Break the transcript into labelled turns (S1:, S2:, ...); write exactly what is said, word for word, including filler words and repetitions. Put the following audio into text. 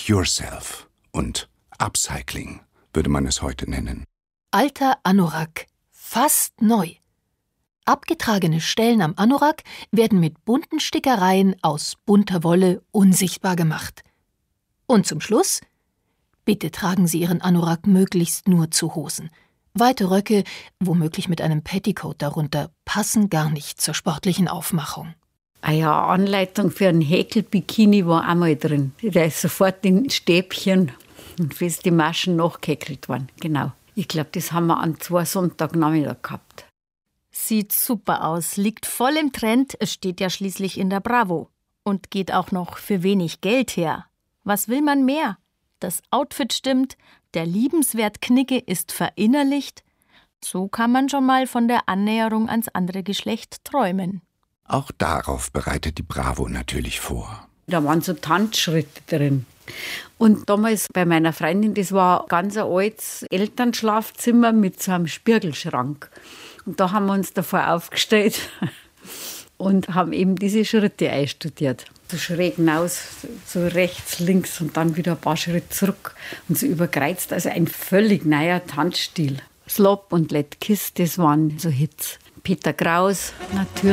S1: Yourself und Upcycling würde man es heute nennen.
S2: Alter Anorak, fast neu. Abgetragene Stellen am Anorak werden mit bunten Stickereien aus bunter Wolle unsichtbar gemacht. Und zum Schluss: Bitte tragen Sie Ihren Anorak möglichst nur zu Hosen. Weite Röcke, womöglich mit einem Petticoat darunter, passen gar nicht zur sportlichen Aufmachung.
S3: Ah ja, Anleitung für einen Häkelbikini war auch mal drin. Da ist sofort in Stäbchen und feste Maschen nachgehäkelt worden. Genau. Ich glaube, das haben wir an zwei Sonntagnachmittag gehabt.
S4: Sieht super aus, liegt voll im Trend. Es steht ja schließlich in der Bravo. Und geht auch noch für wenig Geld her. Was will man mehr? Das Outfit stimmt, der liebenswert Knicke ist verinnerlicht. So kann man schon mal von der Annäherung ans andere Geschlecht träumen.
S1: Auch darauf bereitet die Bravo natürlich vor.
S3: Da waren so Tanzschritte drin. Und damals bei meiner Freundin, das war ein ganz altes Elternschlafzimmer mit so einem Spiegelschrank. Und da haben wir uns davor aufgestellt und haben eben diese Schritte einstudiert. So schräg hinaus, so rechts, links und dann wieder ein paar Schritte zurück und so überkreuzt. Also ein völlig neuer Tanzstil. Slop und Let Kiss, das waren so Hits. Peter Kraus, natürlich.